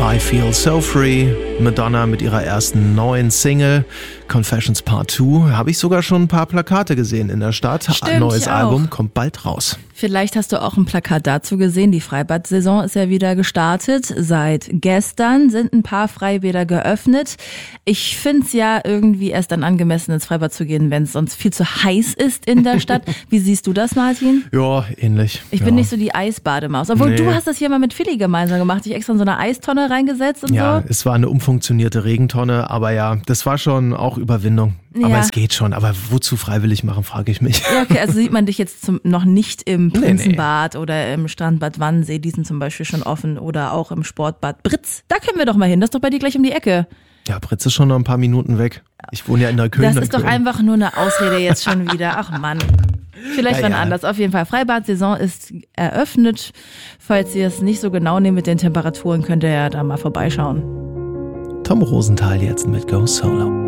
I Feel So Free, Madonna mit ihrer ersten neuen Single, Confessions Part 2. Habe ich sogar schon ein paar Plakate gesehen in der Stadt. Stimmt, ein neues ich auch. Album kommt bald raus. Vielleicht hast du auch ein Plakat dazu gesehen. Die Freibad-Saison ist ja wieder gestartet. Seit gestern sind ein paar Freibäder geöffnet. Ich finde es ja irgendwie erst dann angemessen, ins Freibad zu gehen, wenn es sonst viel zu heiß ist in der Stadt. Wie siehst du das, Martin? Ja, ähnlich. Ich bin nicht so die Eisbademaus. Obwohl, du hast das hier mal mit Philly gemeinsam gemacht. Dich extra in so eine Eistonne reingesetzt und Ja, so. es war eine umfunktionierte Regentonne, aber ja, das war schon auch Überwindung. Ja. Aber es geht schon. Aber wozu freiwillig machen, frage ich mich. Ja, okay, also sieht man dich jetzt noch nicht im Prinzenbad oder im Strandbad Wannsee, die sind zum Beispiel schon offen, oder auch im Sportbad Britz. Da können wir doch mal hin, das ist doch bei dir gleich um die Ecke. Ja, Britz ist schon noch ein paar Minuten weg. Ich wohne ja in der Köln. Das ist doch einfach nur eine Ausrede jetzt schon wieder. Ach Mann. Vielleicht wann anders. Auf jeden Fall, Freibad-Saison ist eröffnet. Falls ihr es nicht so genau nehmt mit den Temperaturen, könnt ihr ja da mal vorbeischauen. Tom Rosenthal jetzt mit Go Solo.